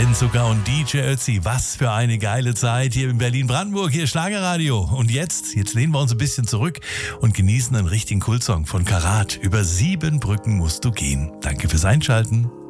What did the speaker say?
Benzucker und DJ Ötzi, was für eine geile Zeit hier in Berlin-Brandenburg, hier Schlagerradio. Und jetzt lehnen wir uns ein bisschen zurück und genießen einen richtigen Kultsong von Karat. Über 7 Brücken musst du gehen. Danke fürs Einschalten.